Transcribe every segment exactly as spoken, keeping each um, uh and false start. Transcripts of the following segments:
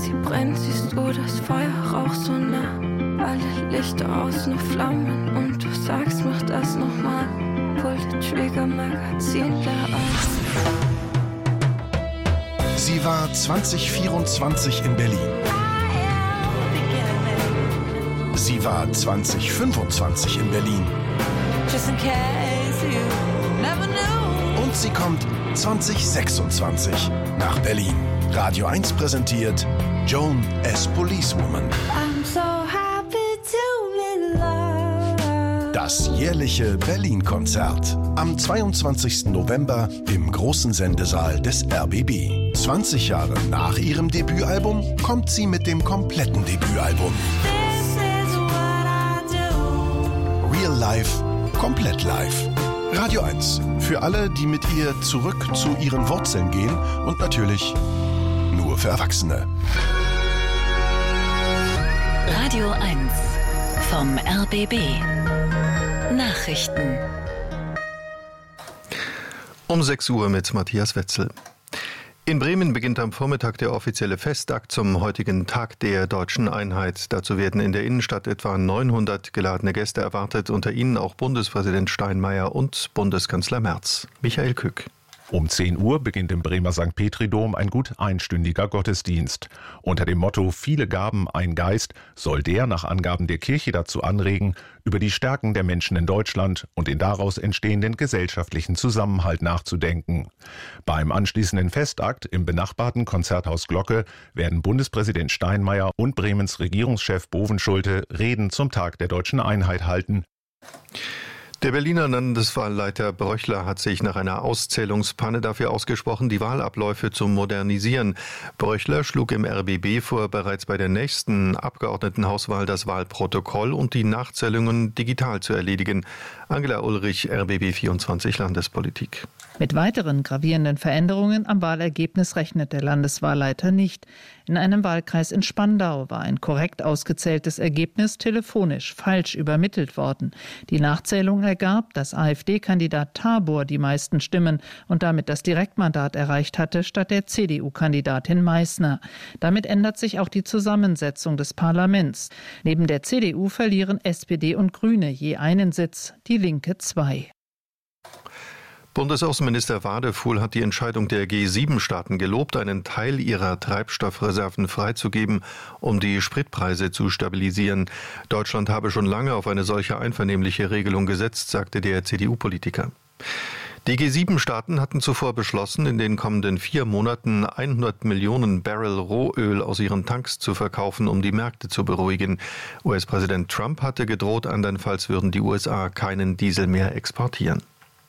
sie brennt, siehst du das Feuer, Rauch so nah. Alle Lichter aus, nur Flammen und du sagst, mach das nochmal. Pull the trigger, Magazin leer aus. Sie war zwanzig vierundzwanzig in Berlin. Sie war zwanzig fünfundzwanzig in Berlin. Und sie kommt zwanzig sechsundzwanzig nach Berlin. Radio eins präsentiert Joan as Policewoman. I'm so happy to be loved. Das jährliche Berlin-Konzert. Am zweiundzwanzigsten November im großen Sendesaal des R B B. zwanzig Jahre nach ihrem Debütalbum kommt sie mit dem kompletten Debütalbum. This is what I do. Real Life, komplett live. Radio eins. Für alle, die mit ihr zurück zu ihren Wurzeln gehen und natürlich nur für Erwachsene. Radio eins vom R B B. Nachrichten. Um sechs Uhr mit Matthias Wetzel. In Bremen beginnt am Vormittag der offizielle Festakt zum heutigen Tag der Deutschen Einheit. Dazu werden in der Innenstadt etwa neunhundert geladene Gäste erwartet, unter ihnen auch Bundespräsident Steinmeier und Bundeskanzler Merz. Michael Kück. Um zehn Uhr beginnt im Bremer Sankt Petri-Dom ein gut einstündiger Gottesdienst. Unter dem Motto »Viele Gaben, ein Geist« soll der nach Angaben der Kirche dazu anregen, über die Stärken der Menschen in Deutschland und den daraus entstehenden gesellschaftlichen Zusammenhalt nachzudenken. Beim anschließenden Festakt im benachbarten Konzerthaus Glocke werden Bundespräsident Steinmeier und Bremens Regierungschef Bovenschulte Reden zum Tag der Deutschen Einheit halten. Der Berliner Landeswahlleiter Bröchler hat sich nach einer Auszählungspanne dafür ausgesprochen, die Wahlabläufe zu modernisieren. Bröchler schlug im R B B vor, bereits bei der nächsten Abgeordnetenhauswahl das Wahlprotokoll und die Nachzählungen digital zu erledigen. Angela Ulrich, R B B vierundzwanzig Landespolitik. Mit weiteren gravierenden Veränderungen am Wahlergebnis rechnet der Landeswahlleiter nicht. In einem Wahlkreis in Spandau war ein korrekt ausgezähltes Ergebnis telefonisch falsch übermittelt worden. Die Nachzählung ergab, dass AfD-Kandidat Tabor die meisten Stimmen und damit das Direktmandat erreicht hatte, statt der C D U-Kandidatin Meissner. Damit ändert sich auch die Zusammensetzung des Parlaments. Neben der C D U verlieren S P D und Grüne je einen Sitz, die Linke zwei. Bundesaußenminister Wadefuhl hat die Entscheidung der G sieben Staaten gelobt, einen Teil ihrer Treibstoffreserven freizugeben, um die Spritpreise zu stabilisieren. Deutschland habe schon lange auf eine solche einvernehmliche Regelung gesetzt, sagte der C D U-Politiker. Die G sieben Staaten hatten zuvor beschlossen, in den kommenden vier Monaten hundert Millionen Barrel Rohöl aus ihren Tanks zu verkaufen, um die Märkte zu beruhigen. U S-Präsident Trump hatte gedroht, andernfalls würden die U S A keinen Diesel mehr exportieren.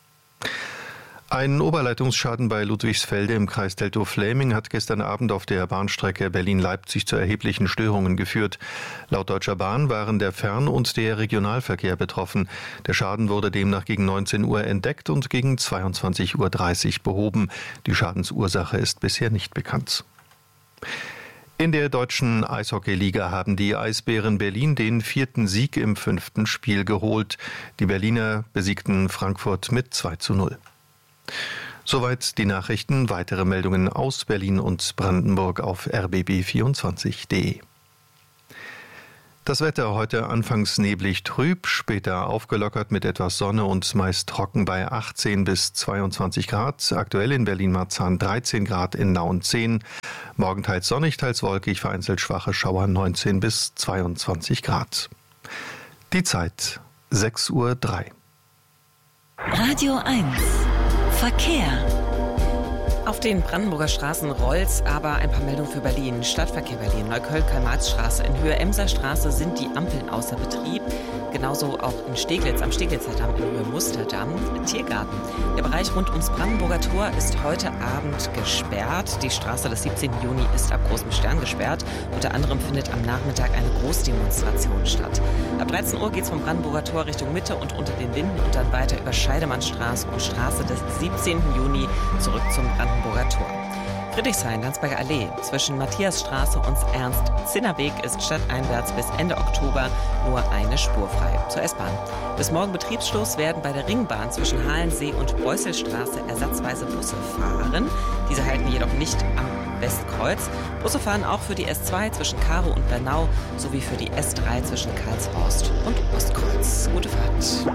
Ein Oberleitungsschaden bei Ludwigsfelde im Kreis Teltow-Fläming hat gestern Abend auf der Bahnstrecke Berlin-Leipzig zu erheblichen Störungen geführt. Laut Deutscher Bahn waren der Fern- und der Regionalverkehr betroffen. Der Schaden wurde demnach gegen neunzehn Uhr entdeckt und gegen zweiundzwanzig Uhr dreißig behoben. Die Schadensursache ist bisher nicht bekannt. In der deutschen Eishockeyliga haben die Eisbären Berlin den vierten Sieg im fünften Spiel geholt. Die Berliner besiegten Frankfurt mit zwei zu null. Soweit die Nachrichten. Weitere Meldungen aus Berlin und Brandenburg auf r b b vierundzwanzig punkt de. Das Wetter heute anfangs neblig trüb, später aufgelockert mit etwas Sonne und meist trocken bei achtzehn bis zweiundzwanzig Grad. Aktuell in Berlin-Marzahn dreizehn Grad, in Nauen zehn. Morgen teils sonnig, teils wolkig, vereinzelt schwache Schauer neunzehn bis zweiundzwanzig Grad. Die Zeit sechs Uhr drei. Radio eins Verkehr. Auf den Brandenburger Straßen rollt's, aber ein paar Meldungen für Berlin. Stadtverkehr Berlin, Neukölln-Karl-Marx-Straße. In Höhe Emser-Straße sind die Ampeln außer Betrieb. Genauso auch in Steglitz, am Steglitzer Damm in Höhe Musterdamm. Tiergarten. Der Bereich rund ums Brandenburger Tor ist heute Abend gesperrt. Die Straße des siebzehnten Juni ist ab Großem Stern gesperrt. Unter anderem findet am Nachmittag eine Großdemonstration statt. Ab dreizehn Uhr geht's vom Brandenburger Tor Richtung Mitte und unter den Linden und dann weiter über Scheidemannstraße und Straße des siebzehnten Juni zurück zum Brandenburger Tor. Friedrichshain, Landsberger Allee. Zwischen Matthiasstraße und Ernst-Zinner-Weg ist stadteinwärts bis Ende Oktober nur eine Spur frei. Zur S-Bahn. Bis morgen Betriebsschluss werden bei der Ringbahn zwischen Halensee und Beuselstraße ersatzweise Busse fahren. Diese halten jedoch nicht am Westkreuz. Busse fahren auch für die S zwei zwischen Karow und Bernau sowie für die S drei zwischen Karlshorst und Ostkreuz. Gute Fahrt.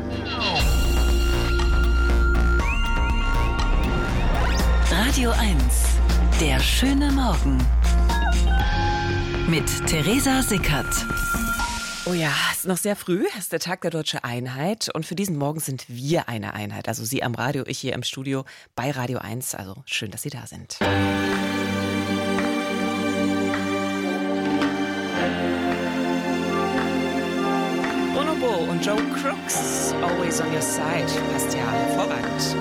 Radio eins. Der schöne Morgen. Mit Theresa Sickert. Oh ja, es ist noch sehr früh, es ist der Tag der Deutschen Einheit und für diesen Morgen sind wir eine Einheit. Also Sie am Radio, ich hier im Studio bei Radio eins. Also schön, dass Sie da sind. Bonobo und Joe Crooks, Always on Your Side, passt ja hervorragend.